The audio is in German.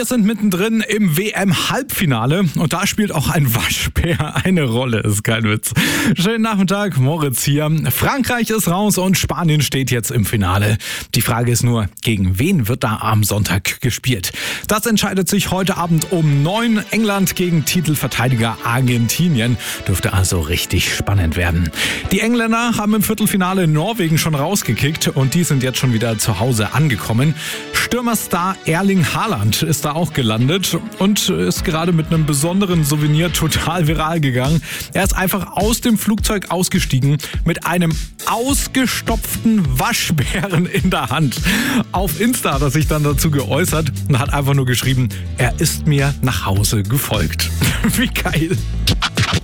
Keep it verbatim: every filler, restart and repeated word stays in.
Wir sind mittendrin im W M-Halbfinale und da spielt auch ein Waschbär eine Rolle, ist kein Witz. Schönen Nachmittag, Moritz hier. Frankreich ist raus und Spanien steht jetzt im Finale. Die Frage ist nur, gegen wen wird da am Sonntag gespielt? Das entscheidet sich heute Abend um neun. England gegen Titelverteidiger Argentinien. Dürfte also richtig spannend werden. Die Engländer haben im Viertelfinale Norwegen schon rausgekickt und die sind jetzt schon wieder zu Hause angekommen. Stürmerstar Erling Haaland ist da auch gelandet und ist gerade mit einem besonderen Souvenir total viral gegangen. Er ist einfach aus dem Flugzeug ausgestiegen mit einem ausgestopften Waschbären in der Hand. Auf Insta hat er sich dann dazu geäußert und hat einfach nur geschrieben, er ist mir nach Hause gefolgt. Wie geil.